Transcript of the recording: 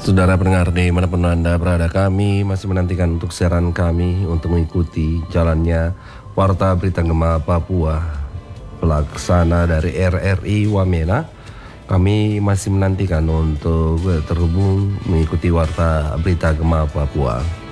Saudara pendengar dimanapun Anda berada, kami masih menantikan untuk siaran kami untuk mengikuti jalannya Warta Berita Gema Papua. Pelaksana dari RRI Wamena, kami masih menantikan untuk terhubung mengikuti Warta Berita Gema Papua.